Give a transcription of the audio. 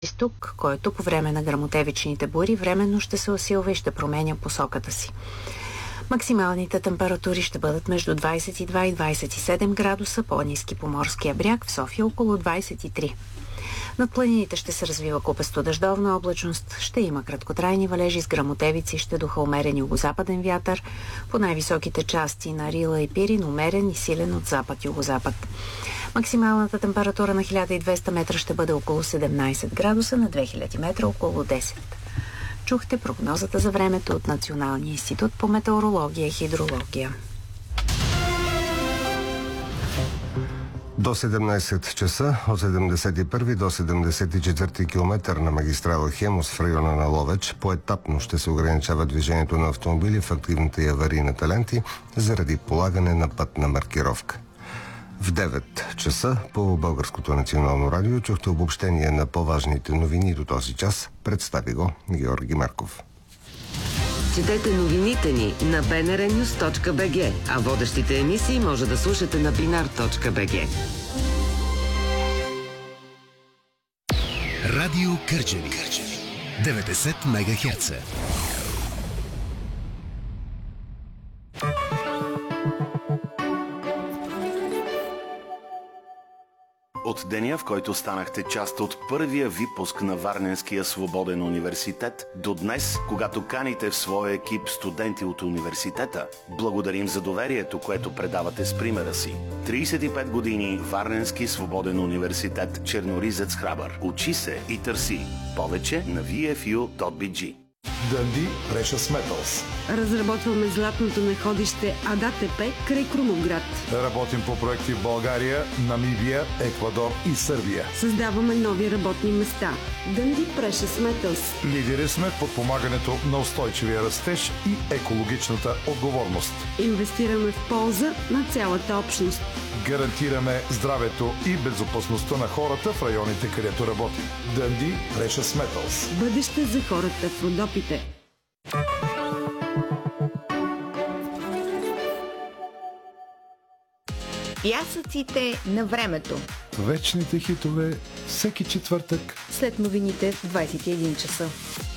изток, който по време на гръмотевичните бури временно ще се усилва и ще променя посоката си. Максималните температури ще бъдат между 22 и 27 градуса, по-ниски по морския бряг, в София около 23. Над планините ще се развива купесто-дъждовна облачност, ще има краткотрайни валежи с гръмотевици, ще духа умерен югозападен вятър, по най-високите части на Рила и Пирин умерен и силен от запад-югозапад. Максималната температура на 1200 метра ще бъде около 17 градуса, на 2000 метра около 10. Чухте прогнозата за времето от Националния институт по метеорология и хидрология. До 17 часа от 71 до 74 км на магистрала Хемус в района на Ловеч поетапно ще се ограничава движението на автомобили в активната и аварийната ленти заради полагане на пътна маркировка. В 9 часа по Българското национално радио чухте обобщение на по-важните новини до този час. Представи го Георги Марков. Четете новините ни на bnrnews.bg, а водещите емисии може да слушате на binar.bg. Радио Кърджали 90 МГц. От деня, в който станахте част от първия випуск на Варненския свободен университет, до днес, когато каните в своя екип студенти от университета, благодарим за доверието, което предавате с примера си. 35 години Варненски свободен университет Черноризец Храбър. Учи се и търси. Повече на vfu.bg. Dundee Precious Metals. Разработваме златното находище АДАТП край Крумовград. Работим по проекти в България, Намибия, Еквадор и Сърбия. Създаваме нови работни места. Dundee Precious Metals. Лидери сме в подпомагането на устойчивия растеж и екологичната отговорност. Инвестираме в полза на цялата общност. Гарантираме здравето и безопасността на хората в районите, където работим. Dundee Precious Metals. Бъдеще за хората в Родопите. Пясъците на времето. Вечните хитове всеки четвъртък след новините в 21 часа.